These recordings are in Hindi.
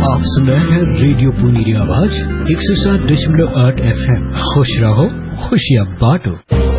आप सुन रहे हैं रेडियो पुनीरी आवाज 107.8 FM। खुश रहो, खुशियाँ बांटो।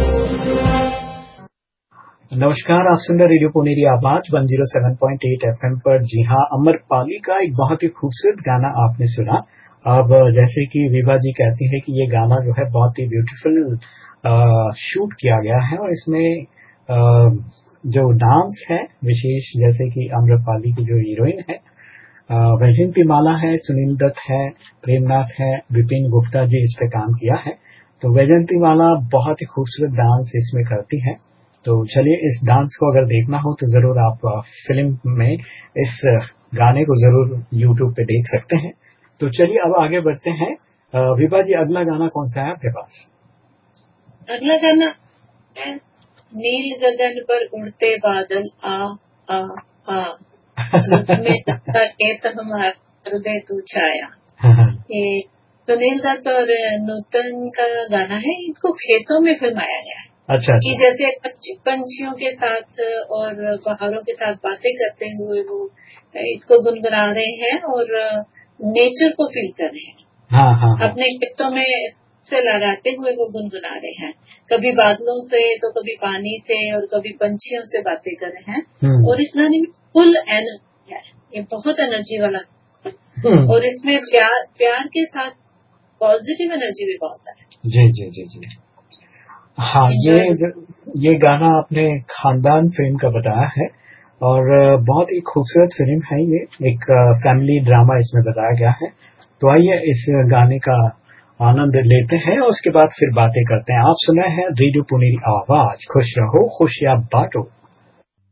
नमस्कार, आप सुन रहे रेडियो पुनीरी आवाज 107.8 FM पर। जी हाँ, अमरपाली का एक बहुत ही खूबसूरत गाना आपने सुना। अब जैसे कि विभा जी कहती है कि ये गाना जो है बहुत ही ब्यूटीफुल शूट किया गया है और इसमें जो डांस है विशेष, जैसे कि अमरपाली की जो हीरोइन है वैजयंती माला है, सुनील दत्त है, प्रेमनाथ है, विपिन गुप्ता जी इस पे काम किया है। तो वैजयंती माला बहुत ही खूबसूरत डांस इसमें करती है। तो चलिए, इस डांस को अगर देखना हो तो जरूर आप फिल्म में इस गाने को जरूर यूट्यूब पे देख सकते हैं। तो चलिए अब आगे बढ़ते हैं। विभा जी, अगला गाना कौन सा है आपके पास? अगला गाना है नील गगन पर उड़ते बादल आ आ आ धूप में दबता खेत हमारा हृदय तू छाया। ये सुनील दत्त और नूतन का गाना है। इनको खेतों में फिल्माया गया है। अच्छा। कि जैसे पंछियों के साथ और पहाड़ों के साथ बातें करते हुए वो इसको गुनगुना रहे हैं और नेचर को फील कर रहे हैं। हाँ। अपने खेतों में से लगाते हुए वो गुनगुना रहे हैं, कभी बादलों से तो कभी पानी से और कभी पंछियों से बातें कर रहे हैं। और इस गाने में फुल एनर्जी है, ये बहुत एनर्जी वाला और इसमें प्यार के साथ पॉजिटिव एनर्जी भी बहुत है। जी। हाँ, ये गाना आपने खानदान फिल्म का बताया है और बहुत ही खूबसूरत फिल्म है। ये एक फैमिली ड्रामा इसमें बताया गया है। तो आइए इस गाने का आनंद लेते हैं और उसके बाद फिर बातें करते हैं। आप सुन रहे हैं रेडियो पुनीरी आवाज। खुश रहो, खुशियाँ बांटो।